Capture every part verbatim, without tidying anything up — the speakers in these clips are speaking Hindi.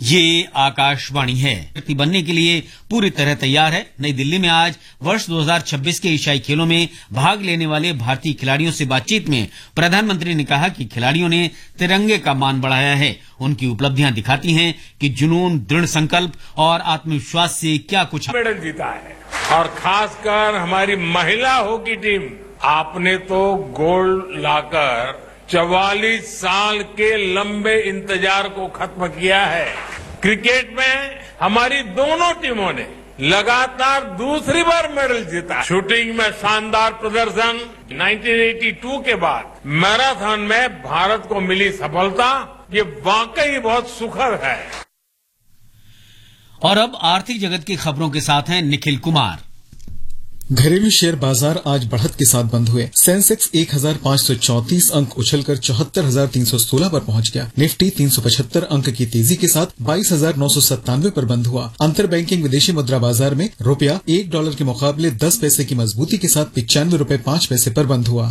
ये आकाशवाणी है। बनने के लिए पूरी तरह तैयार है। नई दिल्ली में आज वर्ष दो हज़ार छब्बीस के एशियाई खेलों में भाग लेने वाले भारतीय खिलाड़ियों से बातचीत में प्रधानमंत्री ने कहा कि खिलाड़ियों ने तिरंगे का मान बढ़ाया है। उनकी उपलब्धियां दिखाती हैं कि जुनून, दृढ़ संकल्प और आत्मविश्वास से क्या कुछ मेडल जीता है। और खासकर हमारी महिला हॉकी टीम, आपने तो गोल्ड लाकर चवालीस साल के लंबे इंतजार को खत्म किया है। क्रिकेट में हमारी दोनों टीमों ने लगातार दूसरी बार मेडल जीता। शूटिंग में शानदार प्रदर्शन। उन्नीस सौ बयासी के बाद मैराथन में भारत को मिली सफलता, ये वाकई बहुत सुखद है। और अब आर्थिक जगत की खबरों के साथ हैं निखिल कुमार। घरेलू शेयर बाजार आज बढ़त के साथ बंद हुए। सेंसेक्स एक हजार पाँच सौ चौंतीस अंक उछलकर चौहत्तर हजार तीन सौ सोलह पर पहुंच गया। निफ्टी तीन सौ पचहत्तर अंक की तेजी के साथ बाईस हजार नौ सौ सत्तानवे पर बंद हुआ। अंतर बैंकिंग विदेशी मुद्रा बाजार में रुपया एक डॉलर के मुकाबले दस पैसे की मजबूती के साथ पिचानवे रूपये पांच पैसे पर बंद हुआ।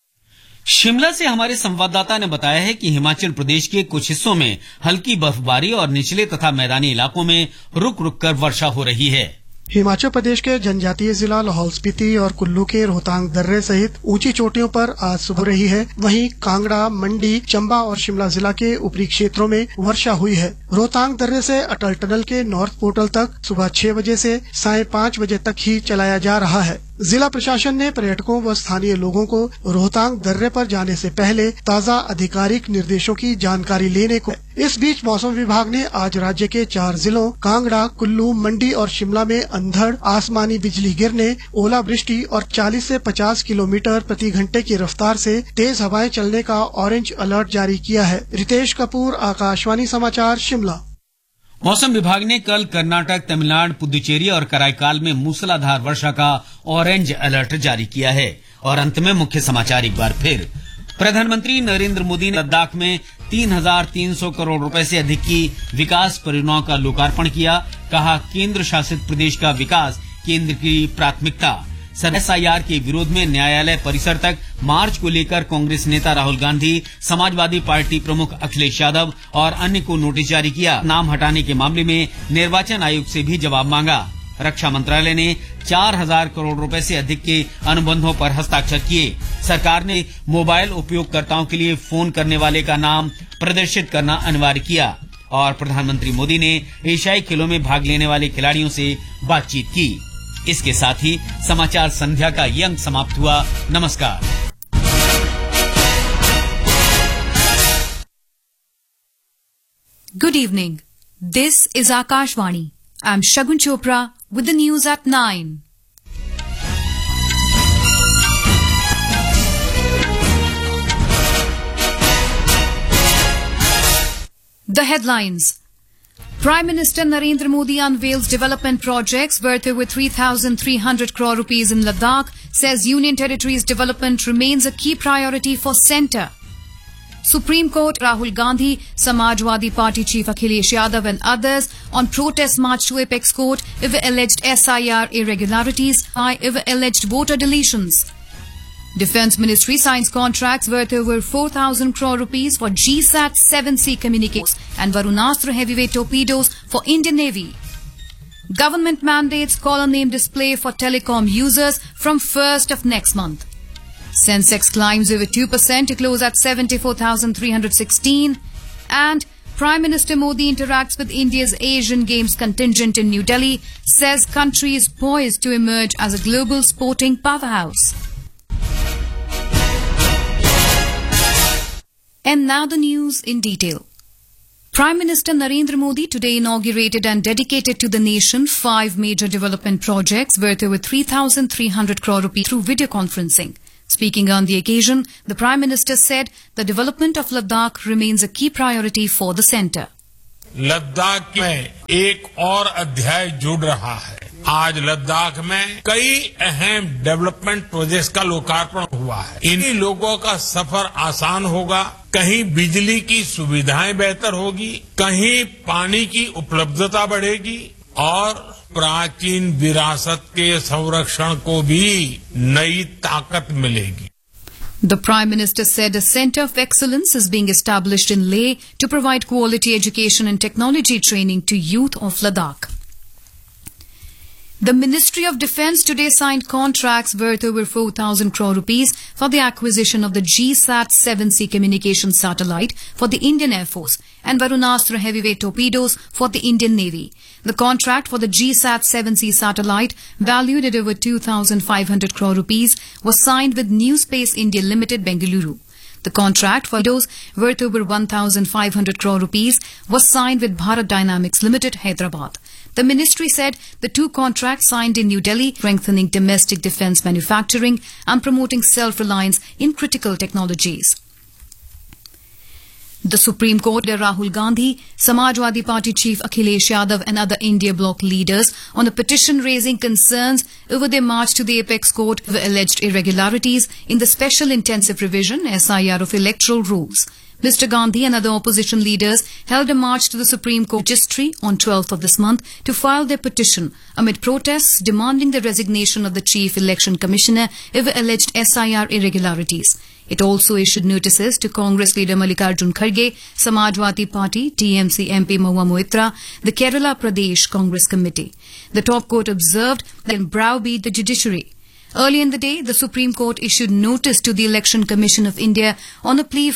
शिमला से हमारे संवाददाता ने बताया है कि हिमाचल प्रदेश के कुछ हिस्सों में हल्की बर्फबारी और निचले तथा मैदानी इलाकों में रुक रुक कर वर्षा हो रही है। हिमाचल प्रदेश के जनजातीय जिला लाहौल स्पीति और कुल्लू के रोहतांग दर्रे सहित ऊंची चोटियों पर आज सुबह रही है। वहीं कांगड़ा, मंडी, चंबा और शिमला जिला के ऊपरी क्षेत्रों में वर्षा हुई है। रोहतांग दर्रे से अटल टनल के नॉर्थ पोर्टल तक सुबह छह बजे से साढ़े पाँच बजे तक ही चलाया जा रहा है। जिला प्रशासन ने पर्यटकों व स्थानीय लोगों को रोहतांग दर्रे पर जाने से पहले ताज़ा आधिकारिक निर्देशों की जानकारी लेने को। इस बीच मौसम विभाग ने आज राज्य के चार जिलों कांगड़ा, कुल्लू, मंडी और शिमला में अंधड़, आसमानी बिजली गिरने, ओलावृष्टि और चालीस से पचास किलोमीटर प्रति घंटे की रफ्तार से तेज हवाएं चलने का ऑरेंज अलर्ट जारी किया है। रितेश कपूर, आकाशवाणी समाचार, शिमला। मौसम विभाग ने कल कर्नाटक, तमिलनाडु, पुदुचेरी और कराईकाल में मूसलाधार वर्षा का ऑरेंज अलर्ट जारी किया है। और अंत में मुख्य समाचार एक बार फिर। प्रधानमंत्री नरेंद्र मोदी ने लद्दाख में तीन हजार तीन सौ करोड़ रुपए से अधिक की विकास परियोजनाओं का लोकार्पण किया। कहा, केंद्र शासित प्रदेश का विकास केंद्र की प्राथमिकता। एस आई आर के विरोध में न्यायालय परिसर तक मार्च को लेकर कांग्रेस नेता राहुल गांधी, समाजवादी पार्टी प्रमुख अखिलेश यादव और अन्य को नोटिस जारी किया। नाम हटाने के मामले में निर्वाचन आयोग से भी जवाब मांगा। रक्षा मंत्रालय ने चार हजार करोड़ रुपए से अधिक के अनुबंधों पर हस्ताक्षर किए। सरकार ने मोबाइल उपयोगकर्ताओं के लिए फोन करने वाले का नाम प्रदर्शित करना अनिवार्य किया। और प्रधानमंत्री मोदी ने एशियाई खेलों में भाग लेने वाले खिलाड़ियों से बातचीत की। इसके साथ ही समाचार संध्या का ये अंक समाप्त हुआ। नमस्कार। Good evening. This is Akashvani. I'm Shagun Chopra with the news at nine. The headlines. Prime Minister Narendra Modi unveils development projects worth over three thousand three hundred crore rupees in Ladakh, says Union Territory's development remains a key priority for centre. Supreme Court, Rahul Gandhi, Samajwadi Party Chief Akhilesh Yadav and others on protest march to Apex Court over alleged S I R irregularities, over alleged voter deletions. Defence Ministry signs contracts worth over four thousand crore rupees for G SAT seven C communications and Varunastra heavyweight torpedoes for Indian Navy. Government mandates caller name display for telecom users from first of next month. Sensex climbs over two percent to close at seventy-four thousand three hundred sixteen. And Prime Minister Modi interacts with India's Asian Games contingent in New Delhi, says country is poised to emerge as a global sporting powerhouse. And now the news in detail. Prime Minister Narendra Modi today inaugurated and dedicated to the nation five major development projects worth over three thousand three hundred crore rupees through video conferencing. Speaking on the occasion, the Prime Minister said the development of Ladakh remains a key priority for the centre. Ladakh में एक और अध्याय जुड़ रहा है। आज लद्दाख में कई अहम डेवलपमेंट प्रोजेक्ट्स का लोकार्पण हुआ है। इन्हीं लोगों का सफर आसान होगा। कहीं बिजली की सुविधाएं बेहतर होगी, कहीं पानी की उपलब्धता बढ़ेगी और प्राचीन विरासत के संरक्षण को भी नई ताकत मिलेगी। The Prime Minister said a centre of excellence is being established in Leh to provide quality education and technology training to youth of Ladakh. The Ministry of Defence today signed contracts worth over four thousand crore rupees for the acquisition of the G SAT seven C communication satellite for the Indian Air Force and Varunastra heavyweight torpedoes for the Indian Navy. The contract for the G SAT seven C satellite, valued at over two thousand five hundred crore rupees, was signed with New Space India Limited, Bengaluru. The contract for those worth over one thousand five hundred crore rupees was signed with Bharat Dynamics Limited, Hyderabad. The ministry said the two contracts signed in New Delhi, strengthening domestic defence manufacturing and promoting self-reliance in critical technologies. The Supreme Court, Rahul Gandhi, Samajwadi Party Chief Akhilesh Yadav and other India bloc leaders on a petition raising concerns over their march to the Apex Court for alleged irregularities in the Special Intensive Revision S I R of electoral rules. Mister Gandhi and other opposition leaders held a march to the Supreme Court registry on twelfth of this month to file their petition amid protests demanding the resignation of the Chief Election Commissioner over alleged S I R irregularities. It also issued notices to Congress leader Mallikarjun Kharge, Samajwadi Party, T M C M P Mahua Moitra, the Kerala Pradesh Congress Committee. The top court observed that it browbeat the judiciary. Early in the day, the Supreme Court issued notice to the Election Commission of India on a plea